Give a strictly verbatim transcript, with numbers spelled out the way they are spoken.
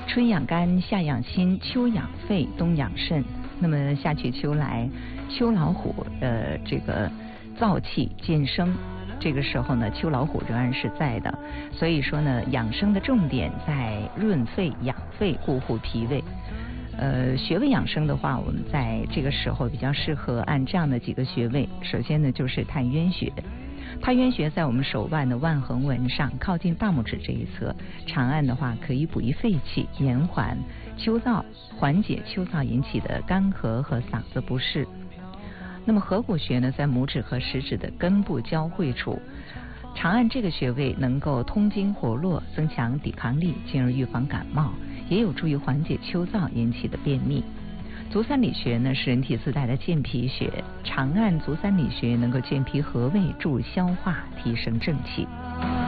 春养肝，夏养心，秋养肺，冬养肾。那么夏去秋来，秋老虎呃这个燥气渐生，这个时候呢，秋老虎仍然是在的。所以说呢，养生的重点在润肺养肺，固护脾胃。呃，穴位养生的话，我们在这个时候比较适合按这样的几个穴位。首先呢，就是太渊穴。太渊穴在我们手腕的腕横纹上，靠近大拇指这一侧。长按的话，可以补益肺气，延缓秋燥，缓解秋燥引起的干咳和嗓子不适。那么合谷穴呢，在拇指和食指的根部交汇处。长按这个穴位能够通经活络，增强抵抗力，进而预防感冒，也有助于缓解秋燥引起的便秘。足三里穴呢是人体自带的健脾穴，长按足三里穴能够健脾和胃，助消化，提升正气。